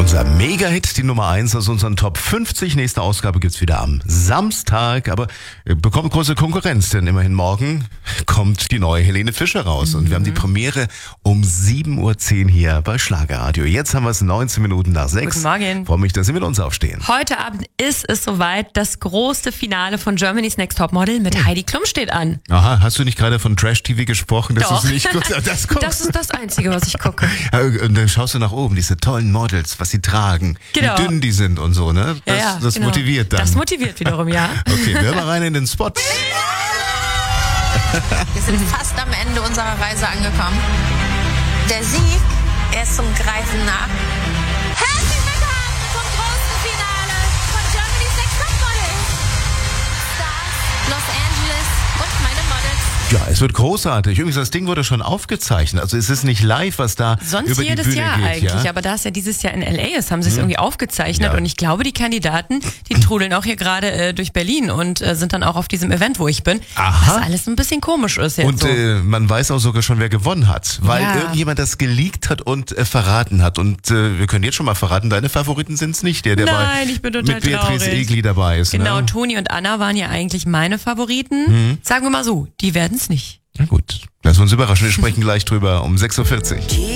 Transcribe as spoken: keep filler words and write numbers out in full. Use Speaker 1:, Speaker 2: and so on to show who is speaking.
Speaker 1: Unser Mega-Hit, die Nummer eins aus unseren Top fünfzig. Nächste Ausgabe gibt's wieder am Samstag, aber bekommt große Konkurrenz, denn immerhin morgen kommt die neue Helene Fischer raus. Mhm. Und wir haben die Premiere um sieben Uhr zehn hier bei Schlagerradio. Jetzt haben wir es neunzehn Minuten nach sechs.
Speaker 2: Guten Morgen.
Speaker 1: Freue mich, dass Sie mit uns aufstehen.
Speaker 2: Heute Abend ist es soweit, das große Finale von Germany's Next Topmodel mit Heidi Klum steht an.
Speaker 1: Aha, hast du nicht gerade von Trash-T V gesprochen? Dass
Speaker 2: Doch.
Speaker 1: du's nicht guckst? Das,
Speaker 2: das ist das Einzige, was ich gucke.
Speaker 1: Und dann schaust du nach oben, diese tollen Models, was sie tragen,
Speaker 2: Genau.
Speaker 1: wie dünn die sind und so, ne? Das,
Speaker 2: ja, ja,
Speaker 1: das
Speaker 2: genau.
Speaker 1: motiviert dann.
Speaker 2: Das motiviert wiederum, ja.
Speaker 1: Okay, wir hören mal rein in den Spot.
Speaker 3: Wir sind fast am Ende unserer Reise angekommen. Der Sieg, er ist zum Greifen nah. Herzlich willkommen zum großen Finale von Germany's Next Topmodel. Stars, Los Angeles und meine Models.
Speaker 1: Ja, es wird großartig. Übrigens, das Ding wurde schon aufgezeichnet. Also es ist nicht live, was da
Speaker 2: Sonst
Speaker 1: über die
Speaker 2: jedes
Speaker 1: Bühne
Speaker 2: Jahr
Speaker 1: geht.
Speaker 2: eigentlich,
Speaker 1: Ja?
Speaker 2: aber da es ja dieses Jahr in L A ist, haben sie es irgendwie aufgezeichnet
Speaker 1: Ja.
Speaker 2: und ich glaube, die Kandidaten, die trudeln auch hier gerade äh, durch Berlin und äh, sind dann auch auf diesem Event, wo ich bin,
Speaker 1: Aha.
Speaker 2: was alles ein bisschen komisch ist jetzt
Speaker 1: Und
Speaker 2: so.
Speaker 1: äh, man weiß auch sogar schon, wer gewonnen hat, weil
Speaker 2: Ja.
Speaker 1: irgendjemand das geleakt hat und äh, verraten hat. Und äh, wir können jetzt schon mal verraten, deine Favoriten sind es nicht, der, der
Speaker 2: Nein,
Speaker 1: bei,
Speaker 2: ich bin total
Speaker 1: mit Beatrice
Speaker 2: traurig.
Speaker 1: Egli dabei ist.
Speaker 2: Genau,
Speaker 1: Ne?
Speaker 2: Toni und Anna waren ja eigentlich meine Favoriten.
Speaker 1: Mhm.
Speaker 2: Sagen wir mal so, die werden es nicht.
Speaker 1: Na gut, lassen wir uns überraschen. Wir sprechen gleich drüber um sechs Uhr vierzig.